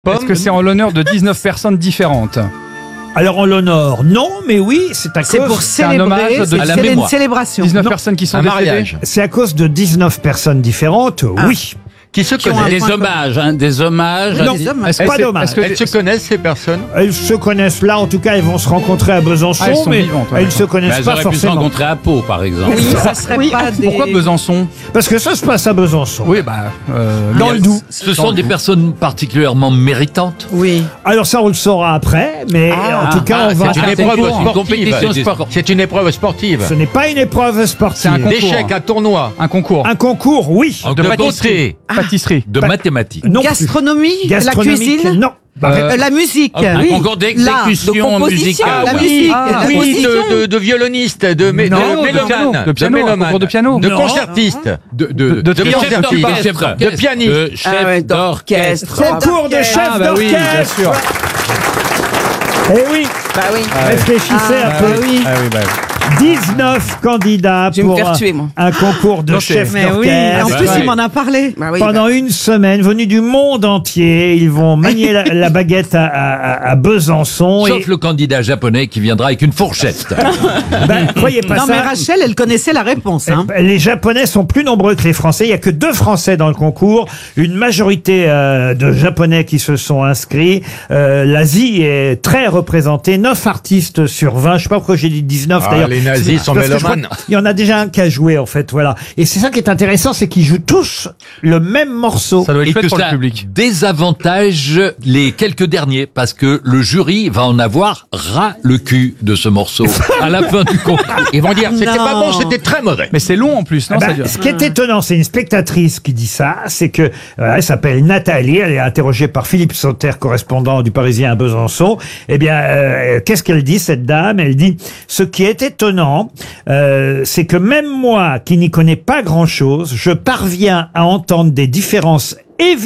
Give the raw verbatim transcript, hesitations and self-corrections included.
Est-ce que c'est en l'honneur de dix-neuf personnes différentes? Alors en l'honneur, non, mais oui, c'est à C'est cause... pour c'est un célébrer, hommage de- c'est à la c'est une mémoire. célébration. dix-neuf Non. personnes qui sont Un décédées. mariage. C'est à cause de dix-neuf personnes différentes, oui. Qui se ont un connaissent. Des point hommages, hein, des hommages. Non, des hommes. Est-ce que pas c'est- dommage. est-ce que- Elles se connaissent, ces personnes? Elles se connaissent là, en tout cas, elles vont se rencontrer à Besançon, Ah, elles sont mais vivantes, ouais, elles d'accord. se connaissent Bah, elles pas auraient pu se forcément. rencontrer à Pau, par exemple. Oui, ça serait pas des... Pourquoi Besançon? Parce que ça se passe à Besançon. Oui, bah. euh, Dans le Doubs. Ce sont des personnes particulièrement méritantes. Oui. Alors ça, on le saura après, mais Ah. en tout cas, on va... C'est une Ah, épreuve c'est une sportive. compétition sportive. C'est une épreuve sportive. Ce n'est pas une épreuve sportive. C'est un concours. D'échecs à tournoi. Un concours. Un concours, oui. En De de pâtisserie. Pâtisserie. de mathématiques. Non plus. Gastronomie, la Gastronomique, cuisine, non. Euh, la musique. Un Oui. concours d'exécution L'art, de composition, musicale. La Ah oui. musique, Ah, la Oui, composition. de, de, de violoniste, de, mé- Non, de de mélomane, piano, de piano, un mélomane, concours de piano. de Non. concertiste, De, De- de, de de chef concertiste, d'orchestre. de pianiste. De chef Ah ouais, d'orchestre. d'orchestre. Concours de chef Ah, bah oui, bien d'orchestre. sûr. Eh oui, Bah oui. réfléchissez Ah, un bah peu. oui. Ah oui, bah. dix-neuf candidats Je vais me pour faire un, tuer, moi. un concours de Non, c'est- chef Mais oui, en d'orchestre. plus bah il oui. m'en a parlé. Bah oui, Pendant une semaine, venus du monde entier, ils vont manier la, la baguette à, à- à Besançon. Sauf et, le candidat japonais qui viendra avec une fourchette. ben, croyez pas Non ça. mais Rachel, elle connaissait la réponse. Hein. Les Japonais sont plus nombreux que les Français. Il y a que deux Français dans le concours. Une majorité euh, de Japonais qui se sont inscrits. Euh, L'Asie est très représentée. neuf artistes sur vingt. Je sais pas pourquoi j'ai dit dix-neuf Ah, d'ailleurs. les nazis C'est- sont parce que je crois mélomanes. qu'il y en a déjà un qui a joué en fait. Voilà. Et c'est ça qui est intéressant, c'est qu'ils jouent tous le même morceau. Ça doit être Et chouette que pour ça le public. désavantage les quelques derniers parce que le jury va en avoir ras le cul de ce morceau à la fin du concours. Ils vont dire, c'était Non. pas bon, c'était très mauvais. Mais c'est long en plus, non? Ah ça ben, dure. ce qui est étonnant, c'est une spectatrice qui dit ça, c'est que voilà, elle s'appelle Nathalie, elle est interrogée par Philippe Sauter, correspondant du Parisien à Besançon. Eh bien, euh, qu'est-ce qu'elle dit, cette dame? Elle dit, ce qui est étonnant, euh, c'est que même moi, qui n'y connais pas grand-chose, je parviens à entendre des différences évidentes